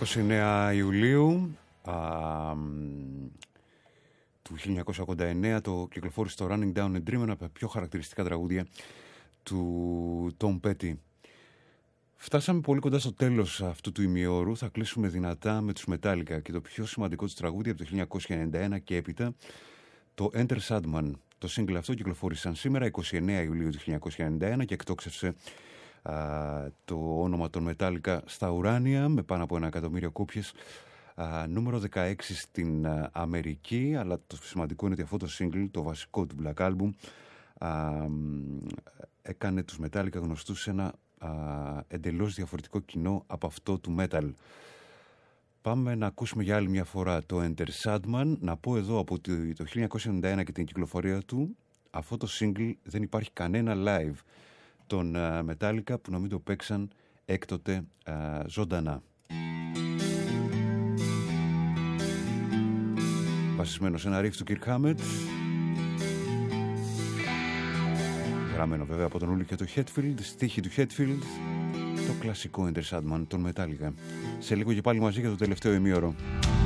29 Ιουλίου του 1989 το κυκλοφόρησε το Running Down a Dream, ένα από τα πιο χαρακτηριστικά τραγούδια του Tom Petty. Φτάσαμε πολύ κοντά στο τέλος αυτού του ημιώρου. Θα κλείσουμε δυνατά με τους Metallica και το πιο σημαντικό του τραγούδι από το 1991 και έπειτα, το Enter Sandman. Το single αυτό κυκλοφόρησαν σήμερα 29 Ιουλίου του 1991 και εκτόξευσε το όνομα των Metallica στα ουράνια με πάνω από 1 εκατομμύριο κόπιες, νούμερο 16 στην Αμερική, αλλά το σημαντικό είναι ότι αυτό το single, το βασικό του Black Album, έκανε τους Metallica γνωστούς σε ένα εντελώς διαφορετικό κοινό από αυτό του metal. Πάμε να ακούσουμε για άλλη μια φορά το Enter Sandman. Να πω εδώ από το 1991 και την κυκλοφορία του, αυτό το single δεν υπάρχει κανένα live των Metallica που να μην το παίξαν έκτοτε ζωντανά. Βασισμένο σε ένα riff του Kirk Hammett, γραμμένο βέβαια από τον Ούλη και το Hetfield, στίχη του Hetfield, το κλασικό Enter Sandman των Metallica. Σε λίγο και πάλι μαζί για το τελευταίο ημίωρο.